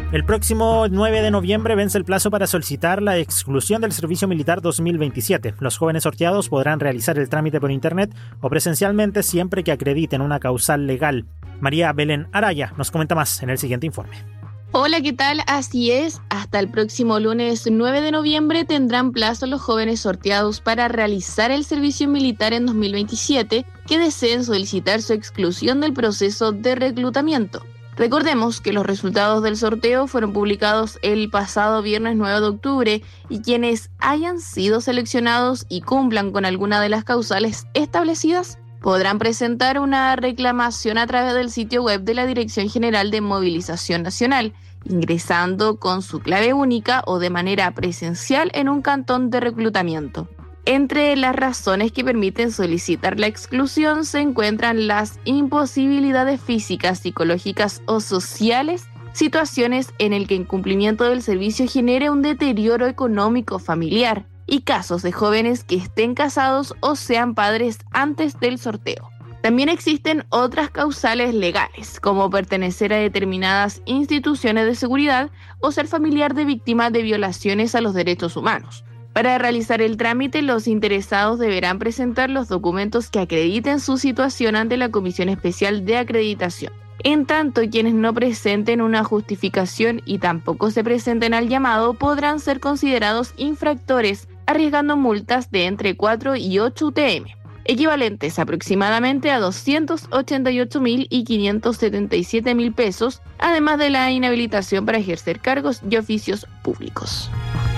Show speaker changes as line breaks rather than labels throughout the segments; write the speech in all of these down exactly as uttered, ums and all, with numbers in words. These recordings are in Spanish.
El próximo nueve de noviembre vence el plazo para solicitar la exclusión del servicio militar dos mil veintisiete. Los jóvenes sorteados podrán realizar el trámite por internet o presencialmente siempre que acrediten una causal legal. María Belén Araya nos comenta más en el siguiente informe.
Hola, ¿qué tal? Así es, hasta el próximo lunes nueve de noviembre tendrán plazo los jóvenes sorteados para realizar el servicio militar en dos mil veintisiete que deseen solicitar su exclusión del proceso de reclutamiento. Recordemos que los resultados del sorteo fueron publicados el pasado viernes nueve de octubre y quienes hayan sido seleccionados y cumplan con alguna de las causales establecidas podrán presentar una reclamación a través del sitio web de la Dirección General de Movilización Nacional, ingresando con su clave única o de manera presencial en un cantón de reclutamiento. Entre las razones que permiten solicitar la exclusión se encuentran las imposibilidades físicas, psicológicas o sociales, situaciones en el que el incumplimiento del servicio genere un deterioro económico familiar y casos de jóvenes que estén casados o sean padres antes del sorteo. También existen otras causales legales, como pertenecer a determinadas instituciones de seguridad o ser familiar de víctimas de violaciones a los derechos humanos. Para realizar el trámite, los interesados deberán presentar los documentos que acrediten su situación ante la Comisión Especial de Acreditación. En tanto, quienes no presenten una justificación y tampoco se presenten al llamado podrán ser considerados infractores, arriesgando multas de entre cuatro y ocho U T M, equivalentes aproximadamente a doscientos ochenta y ocho mil y quinientos setenta y siete mil pesos, además de la inhabilitación para ejercer cargos y oficios públicos.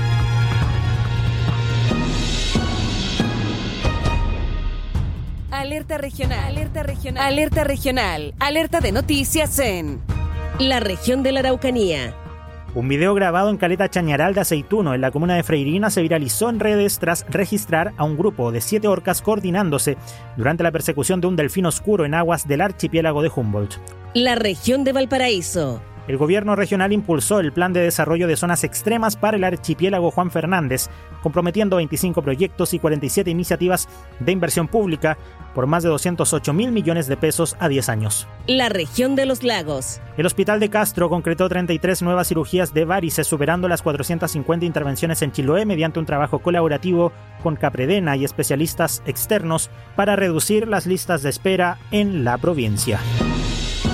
Alerta regional, alerta regional, alerta regional, alerta de noticias en la región de la Araucanía.
Un video grabado en Caleta Chañaral de Aceituno, en la comuna de Freirina, se viralizó en redes tras registrar a un grupo de siete orcas coordinándose durante la persecución de un delfín oscuro en aguas del archipiélago de Humboldt.
La región de Valparaíso.
El gobierno regional impulsó el plan de desarrollo de zonas extremas para el archipiélago Juan Fernández, comprometiendo veinticinco proyectos y cuarenta y siete iniciativas de inversión pública por más de doscientos ocho mil millones de pesos a diez años.
La región de los lagos.
El Hospital de Castro concretó treinta y tres nuevas cirugías de varices, superando las cuatrocientas cincuenta intervenciones en Chiloé mediante un trabajo colaborativo con Capredena y especialistas externos para reducir las listas de espera en la provincia.